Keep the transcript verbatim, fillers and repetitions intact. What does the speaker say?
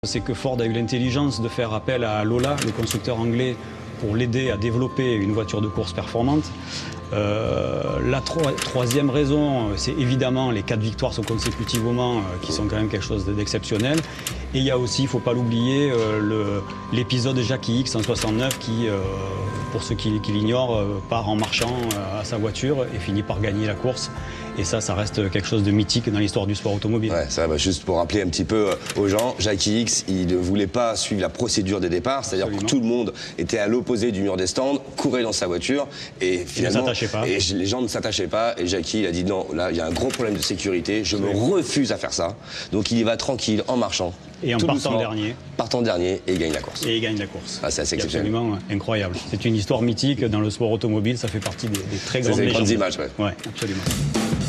C'est que Ford a eu l'intelligence de faire appel à Lola, le constructeur anglais, pour l'aider à développer une voiture de course performante. Euh, la tro troisième raison, c'est évidemment les quatre victoires consécutivement euh, qui sont quand même quelque chose d'exceptionnel. Et il y a aussi, il ne faut pas l'oublier, euh, l'épisode Jackie X en soixante-neuf qui, euh, pour ceux qui, qui l'ignorent, euh, part en marchant euh, à sa voiture et finit par gagner la course. Et ça, ça reste quelque chose de mythique dans l'histoire du sport automobile. Ouais, ça va, juste pour rappeler un petit peu aux gens, Jackie X, il ne voulait pas suivre la procédure des départs, c'est-à-dire que tout le monde était à l'opposé du mur des stands, courait dans sa voiture et finalement, il ne pas. Et les gens ne s'attachaient pas. Et Jackie, il a dit non, là, il y a un gros problème de sécurité, je me refuse à faire ça. Donc il y va tranquille, en marchant. Et en partant dernier. Partant dernier et il gagne la course. Et il gagne la course. Ah, c'est assez exceptionnel. Absolument incroyable. C'est une histoire mythique dans le sport automobile, ça fait partie des, des très grandes légendes. C'est des grandes images, ouais. Ouais, absolument.